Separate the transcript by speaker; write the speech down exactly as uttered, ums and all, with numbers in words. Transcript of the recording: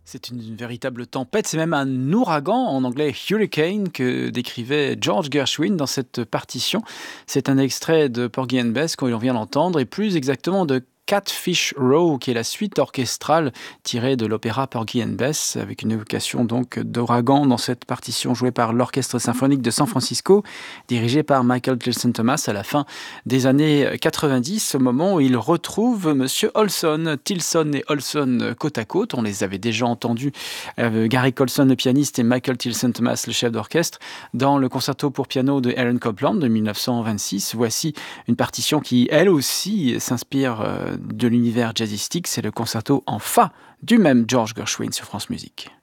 Speaker 1: C'est une véritable tempête, c'est même un ouragan, en anglais hurricane, que décrivait George Gershwin dans cette partition. C'est un extrait de Porgy and Bess, qu'on vient d'entendre, et plus exactement de Catfish Row, qui est la suite orchestrale tirée de l'opéra Porgy and Bess, avec une évocation donc d'ouragan dans cette partition jouée par l'Orchestre symphonique de San Francisco, dirigé par Michael Tilson Thomas à la fin des années quatre-vingt-dix, au moment où il retrouve Monsieur Olson. Tilson et Olson côte à côte, on les avait déjà entendus, euh, Gary Colson le pianiste et Michael Tilson Thomas le chef d'orchestre, dans le concerto pour piano de Aaron Copland de mille neuf cent vingt-six. Voici une partition qui, elle aussi, s'inspire euh, de l'univers jazzistique, c'est le concerto en fa du même George Gershwin sur France Musique.